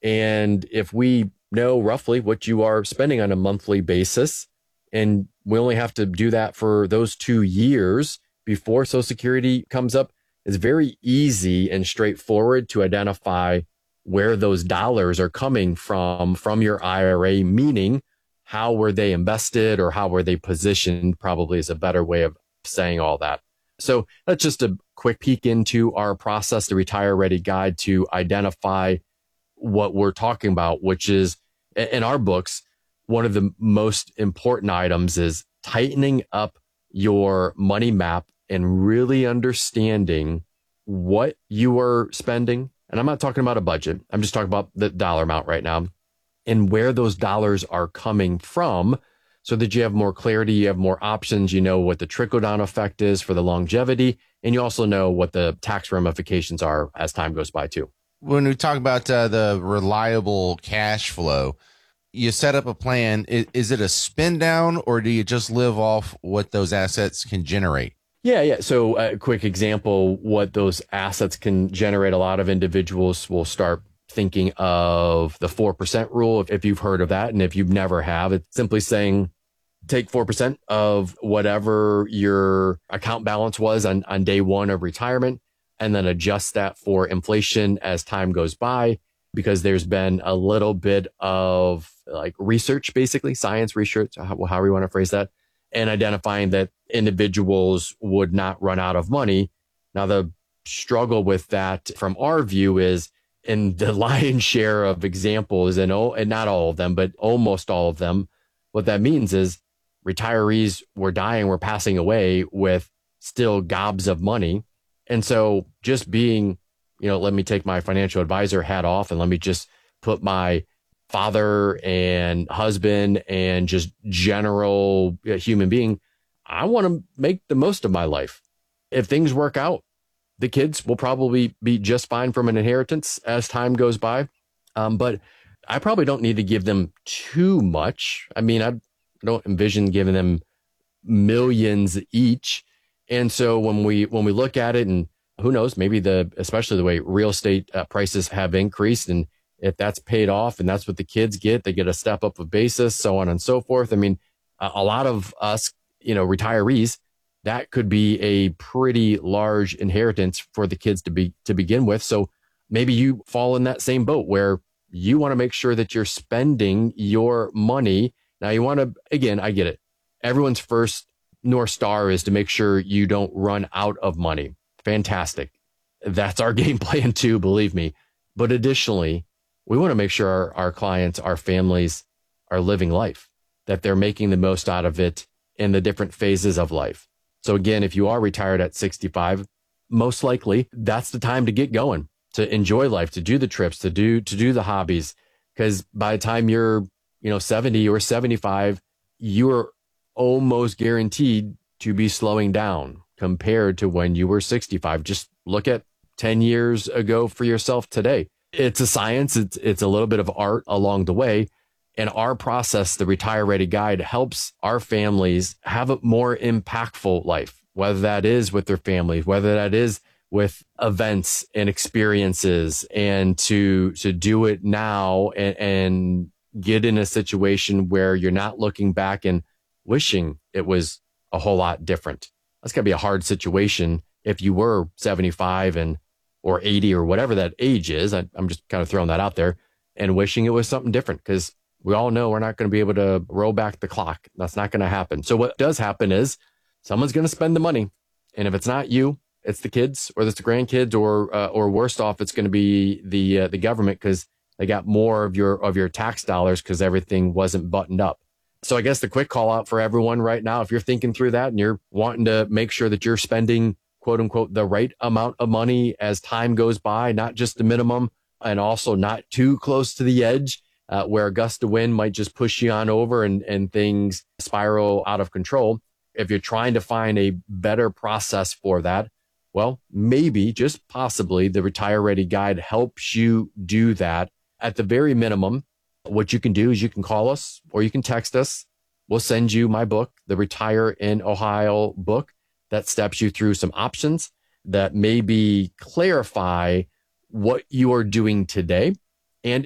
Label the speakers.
Speaker 1: And if we know roughly what you are spending on a monthly basis, and we only have to do that for those 2 years before Social Security comes up, it's very easy and straightforward to identify where those dollars are coming from your IRA, meaning how were they invested or how were they positioned, probably is a better way of saying all that. So that's just a quick peek into our process, the Retire Ready Guide, to identify what we're talking about, which is, in our books, one of the most important items is tightening up your money map and really understanding what you are spending. And I'm not talking about a budget. I'm just talking about the dollar amount right now and where those dollars are coming from, so that you have more clarity, you have more options, you know what the trickle down effect is for the longevity, and you also know what the tax ramifications are as time goes by too.
Speaker 2: When we talk about the reliable cash flow, you set up a plan. Is it a spin down, or do you just live off what those assets can generate?
Speaker 1: Yeah. So a quick example, what those assets can generate. A lot of individuals will start thinking of the 4% rule, if you've heard of that. And if you've never have, it's simply saying, take 4% of whatever your account balance was on day one of retirement, and then adjust that for inflation as time goes by, because there's been a little bit of like research, basically science research, however you want to phrase that, and identifying that individuals would not run out of money. Now, the struggle with that from our view is, in the lion's share of examples, and not all of them, but almost all of them, what that means is retirees were dying, were passing away with still gobs of money. And so just being, let me take my financial advisor hat off and let me just put my father and husband and just general human being, I want to make the most of my life. If things work out, the kids will probably be just fine from an inheritance as time goes by. But I probably don't need to give them too much. I mean, I don't envision giving them millions each. And so when we look at it, and who knows, maybe especially the way real estate prices have increased, and if that's paid off and that's what the kids get, they get a step up of basis, so on and so forth. I mean, a lot of us, retirees, that could be a pretty large inheritance for the kids to begin with. So maybe you fall in that same boat where you want to make sure that you're spending your money. Now you want to, again, I get it. Everyone's first North Star is to make sure you don't run out of money. Fantastic. That's our game plan too, believe me. But additionally, we want to make sure our clients, our families are living life, that they're making the most out of it in the different phases of life. So again, if you are retired at 65, most likely that's the time to get going, to enjoy life, to do the trips, to do the hobbies. Because by the time you're, 70 or 75, you're almost guaranteed to be slowing down compared to when you were 65. Just look at 10 years ago for yourself today. It's a science. It's a little bit of art along the way. And our process, the Retire Ready Guide, helps our families have a more impactful life, whether that is with their families, whether that is with events and experiences, and to do it now and get in a situation where you're not looking back and wishing it was a whole lot different. That's going to be a hard situation if you were 75 or 80 or whatever that age is. I'm just kind of throwing that out there, and wishing it was something different, because we all know we're not going to be able to roll back the clock. That's not going to happen. So what does happen is someone's going to spend the money. And if it's not you, it's the kids, or it's the grandkids, or worst off, it's going to be the government, because they got more of your tax dollars because everything wasn't buttoned up. So I guess the quick call out for everyone right now, if you're thinking through that and you're wanting to make sure that you're spending, quote unquote, the right amount of money as time goes by, not just the minimum, and also not too close to the edge, where a gust of wind might just push you on over and things spiral out of control. If you're trying to find a better process for that, well, maybe, just possibly, the Retire Ready Guide helps you do that. At the very minimum, what you can do is you can call us or you can text us. We'll send you my book, the Retire in Ohio book, that steps you through some options that maybe clarify what you are doing today